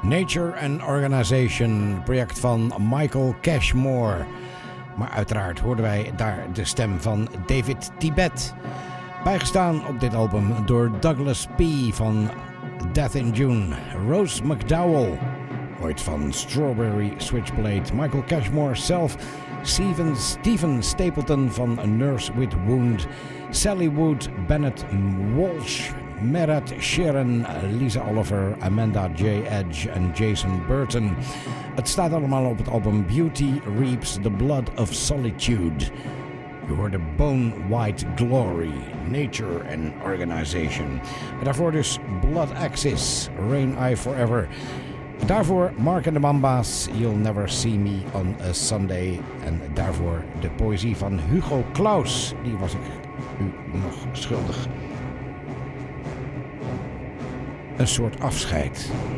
Nature and Organization, project van Michael Cashmore. Maar uiteraard hoorden wij daar de stem van David Tibet. Bijgestaan op dit album door Douglas P. van Death in June. Rose McDowell, ooit van Strawberry Switchblade. Michael Cashmore zelf. Stephen Stapleton van A Nurse with Wound. Sally Wood, Bennett Walsh, Merat Sharon, Lisa Oliver, Amanda J. Edge en Jason Burton. Het staat allemaal op het album Beauty Reaps the Blood of Solitude. Je hoorde Bone White Glory, Nature and Organization. En daarvoor dus Blood Axis, Rain Eye Forever. Daarvoor Mark and the Mamba's, You'll Never See Me on a Sunday. En daarvoor de poëzie van Hugo Claus. Die was ik u nog schuldig. Een soort afscheid.